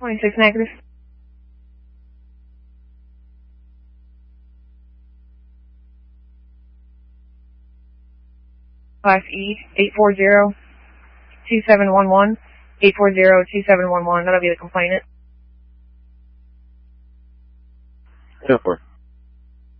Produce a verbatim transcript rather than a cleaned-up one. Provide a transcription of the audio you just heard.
twenty-six negative. Class E, eight four zero, two seven one one, eight four zero, two seven one one. That'll be the complainant. ten four.